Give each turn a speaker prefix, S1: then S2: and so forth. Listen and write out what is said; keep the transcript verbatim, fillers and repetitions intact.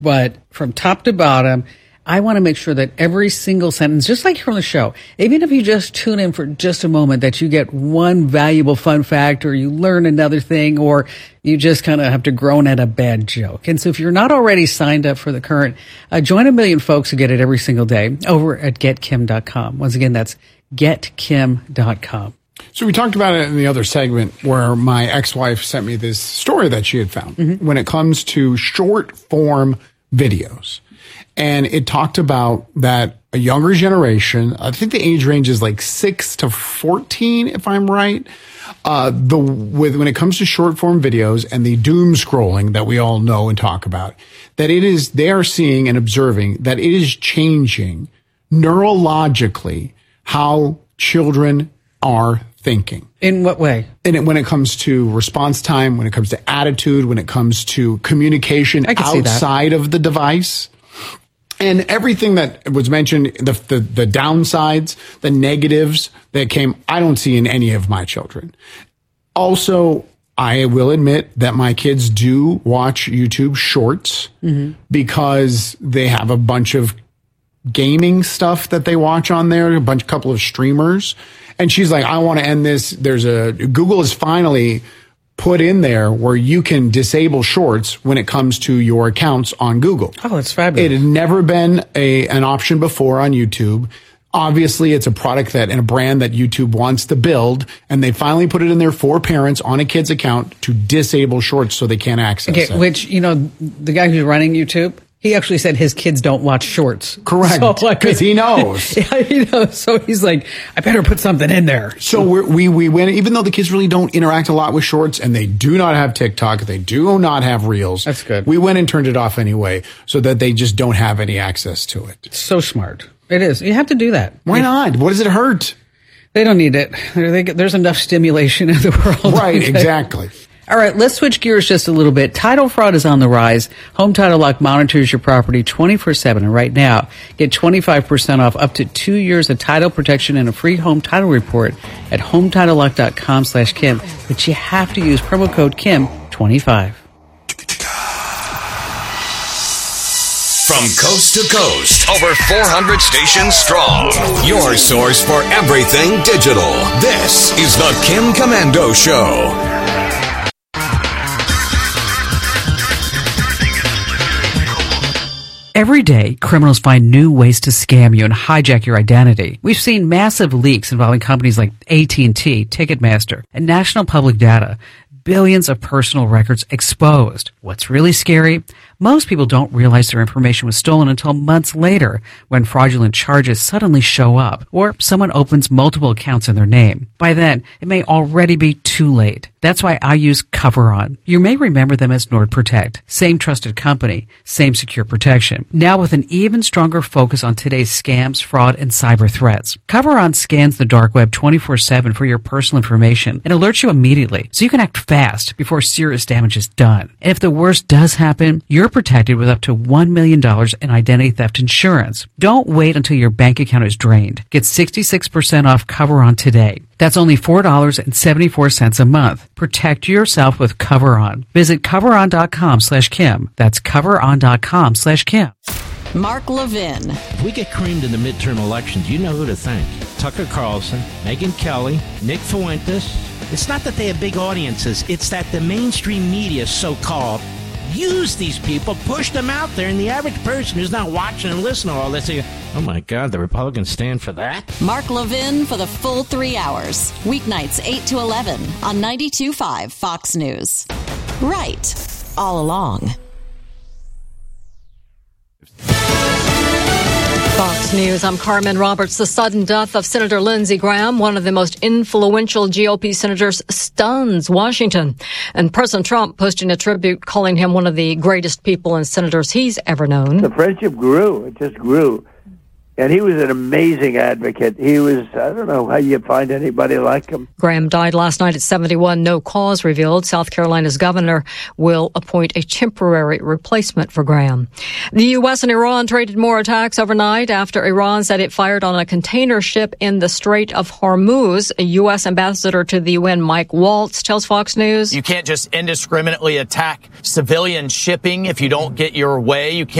S1: but from top to bottom, I want to make sure that every single sentence, just like here on the show, even if you just tune in for just a moment, that you get one valuable fun fact, or you learn another thing, or you just kind of have to groan at a bad joke. And so if you're not already signed up for the current, uh, join a million folks who get it every single day over at get kim dot com. Once again, that's get kim dot com.
S2: So we talked about it in the other segment where my ex-wife sent me this story that she had found mm-hmm. when it comes to short form videos. And it talked about that a younger generation, I think the age range is like six to fourteen, if I'm right. Uh, the, with, when it comes to short form videos and the doom scrolling that we all know and talk about, that it is, they are seeing and observing that it is changing neurologically how children are thinking.
S1: In what way?
S2: And it, when it comes to response time, when it comes to attitude, when it comes to communication outside of the device. And everything that was mentioned, the, the the downsides, the negatives that came, I don't see in any of my children. Also, I will admit that my kids do watch YouTube shorts mm-hmm. because they have a bunch of gaming stuff that they watch on there, a bunch, couple of streamers. And she's like, I want to end this. There's a, Google has finally put in there where you can disable shorts when it comes to your accounts on Google.
S1: Oh, that's fabulous.
S2: It had never been a an option before on YouTube. Obviously, it's a product that and a brand that YouTube wants to build, and they finally put it in there for parents on a kid's account to disable shorts so they can't access
S1: okay,
S2: it.
S1: Which, you know, the guy who's running YouTube, he actually said his kids don't watch shorts.
S2: Correct. Because so, he knows.
S1: Yeah, he knows. So he's like, I better put something in there.
S2: So we're, we we went, even though the kids really don't interact a lot with shorts, and they do not have TikTok, they do not have Reels.
S1: That's good.
S2: We went and turned it off anyway so that they just don't have any access to it.
S1: It's so smart. It is. You have to do that.
S2: Why
S1: you,
S2: not? What does it hurt?
S1: They don't need it. They, there's enough stimulation in the world.
S2: Right, exactly.
S1: All right, let's switch gears just a little bit. Title fraud is on the rise. Home Title Lock monitors your property twenty-four seven. And right now, get twenty-five percent off up to two years of title protection and a free home title report at home title lock dot com slash Kim. But you have to use promo code Kim twenty-five.
S3: From coast to coast, over four hundred stations strong. Your source for everything digital. This is the Kim Komando Show.
S1: Every day, criminals find new ways to scam you and hijack your identity. We've seen massive leaks involving companies like A T and T, Ticketmaster, and National Public Data. Billions of personal records exposed. What's really scary? Most people don't realize their information was stolen until months later when fraudulent charges suddenly show up or someone opens multiple accounts in their name. By then, it may already be too late. That's why I use CoverOn. You may remember them as NordProtect. Same trusted company, same secure protection. Now with an even stronger focus on today's scams, fraud, and cyber threats. CoverOn scans the dark web twenty-four seven for your personal information and alerts you immediately so you can act fast before serious damage is done. And if the worst does happen, you're protected with up to one million dollars in identity theft insurance. Don't wait until your bank account is drained. Get sixty-six percent off CoverOn today. That's only four dollars and seventy-four cents a month. Protect yourself with CoverOn. Visit coveron dot com slash Kim. That's coveron dot com slash Kim.
S4: Mark Levin.
S5: If we get creamed in the midterm elections, you know who to thank. Tucker Carlson, Megyn Kelly, Nick Fuentes. It's not that they have big audiences. It's that the mainstream media, so-called, use these people, push them out there, and the average person who's not watching and listening to all this, they go, oh my God, the Republicans stand for that?
S4: Mark Levin for the full three hours. Weeknights eight to eleven on ninety-two point five Fox News. Right. All along.
S6: Fox News, I'm Carmen Roberts. The sudden death of Senator Lindsey Graham, one of the most influential G O P senators, stuns Washington. And President Trump posting a tribute calling him one of the greatest people and senators he's ever known.
S7: The friendship grew. It just grew. And he was an amazing advocate. He was, I don't know how you find anybody like him.
S6: Graham died last night at seventy-one. No cause revealed. South Carolina's governor will appoint a temporary replacement for Graham. The U S and Iran traded more attacks overnight after Iran said it fired on a container ship in the Strait of Hormuz. A U S ambassador to the U N, Mike Waltz, tells Fox News.
S8: You can't just indiscriminately attack civilian shipping if you don't get your way. You can't